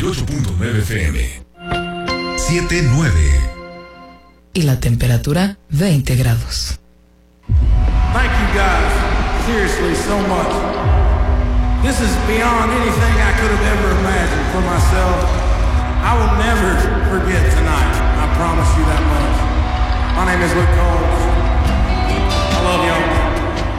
98.9 FM. 7-9. Y la temperatura 20 grados. Thank you guys, seriously, so much. This is beyond anything I could have ever imagined for myself. I will never forget